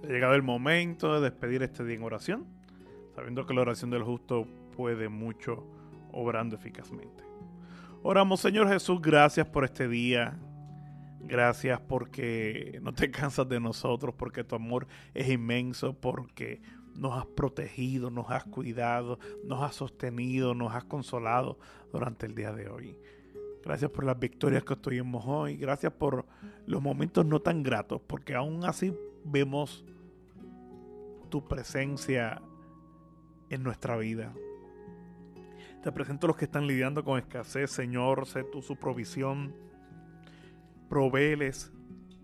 Ha llegado el momento de despedir este día en oración, sabiendo que la oración del justo puede mucho, obrando eficazmente. Oramos, Señor Jesús, gracias por este día. Gracias porque no te cansas de nosotros, porque tu amor es inmenso, porque nos has protegido, nos has cuidado, nos has sostenido, nos has consolado durante el día de hoy. Gracias por las victorias que tuvimos hoy. Gracias por los momentos no tan gratos, porque aún así vemos tu presencia en nuestra vida. Te presento a los que están lidiando con escasez, Señor. Sé tú su provisión. Provéeles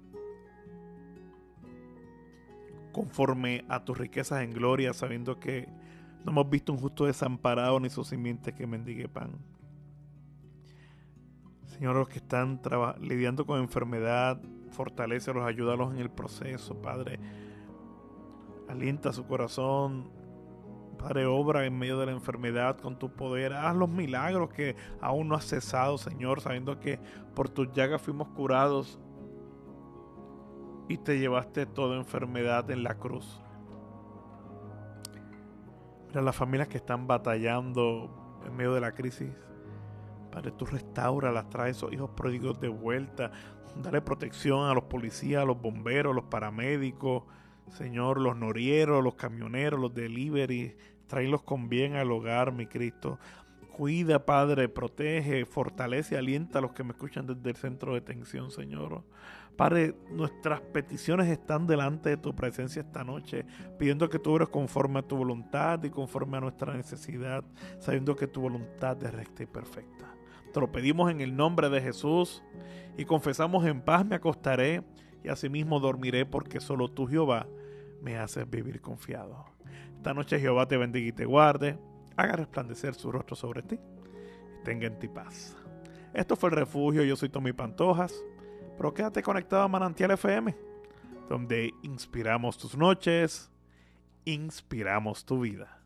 conforme a tus riquezas en gloria, sabiendo que no hemos visto un justo desamparado ni su simiente que mendigue pan. Señor, los que están lidiando con enfermedad, fortalécelos, ayúdalos en el proceso, Padre. Alienta su corazón, Padre, obra en medio de la enfermedad con tu poder. Haz los milagros que aún no has cesado, Señor, sabiendo que por tus llagas fuimos curados y te llevaste toda enfermedad en la cruz. Mira las familias que están batallando en medio de la crisis. Padre, tú restauralas, trae esos hijos pródigos de vuelta. Dale protección a los policías, a los bomberos, a los paramédicos. Señor, los norieros, los camioneros, los delivery. Tráelos con bien al hogar, mi Cristo. Cuida, Padre, protege, fortalece, alienta a los que me escuchan desde el centro de detención, Señor. Padre, nuestras peticiones están delante de tu presencia esta noche, pidiendo que tú obres conforme a tu voluntad y conforme a nuestra necesidad, sabiendo que tu voluntad es recta y perfecta. Te lo pedimos en el nombre de Jesús y confesamos: en paz me acostaré y asimismo dormiré, porque solo tú, Jehová, me haces vivir confiado. Esta noche Jehová te bendiga y te guarde, haga resplandecer su rostro sobre ti y tenga en ti paz. Esto fue El Refugio. Yo soy Tommy Pantojas, pero quédate conectado a Manantial FM, donde inspiramos tus noches, inspiramos tu vida.